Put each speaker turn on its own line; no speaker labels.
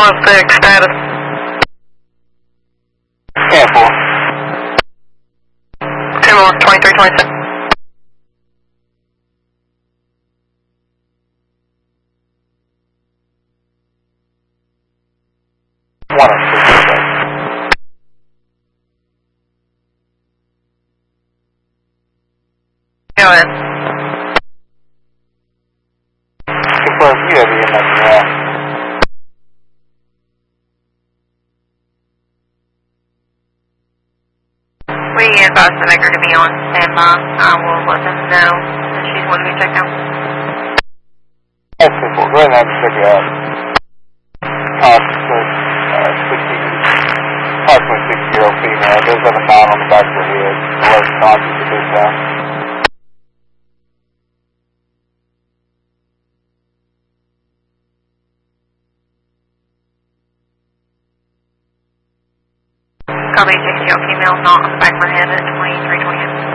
106, status.
Yeah, 4.
2 more, 2326. Go ahead.
Confirm you have EMS now.
We advise the maker to be on standby. I will let them know that she's going to be checked out.
That's simple. Go ahead and have to check it out. Approximately 60-year-old female. Does have a knot on the back of her head. Alert conscious at this time.
Copy 60-year-old female, not on the back of her head at 2328.